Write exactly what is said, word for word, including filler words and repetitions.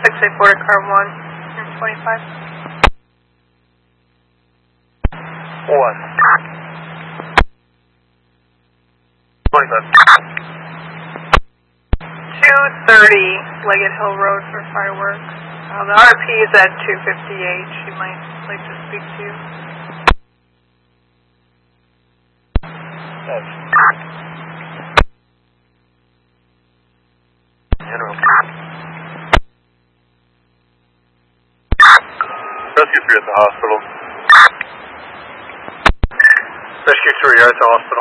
six eight four to car one, twenty-five. one. twenty-five. two thirty Leggett Hill Road for fireworks. Uh, the R P is at two fifty-eight. She might like to speak to you. Yes. General. Rescue three at the hospital. Rescue three, you're at the hospital.